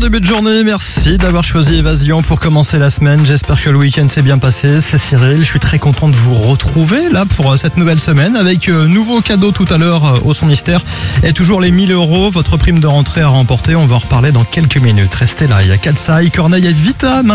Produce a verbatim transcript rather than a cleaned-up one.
début de journée, merci d'avoir choisi Évasion pour commencer la semaine. J'espère que le week-end s'est bien passé. C'est Cyril, je suis très content de vous retrouver là pour cette nouvelle semaine avec euh, nouveau cadeau tout à l'heure euh, au Son Mystère et toujours les mille euros, votre prime de rentrée à remporter. On va en reparler dans quelques minutes. Restez là, il y a Katsai, Corneille et Vita.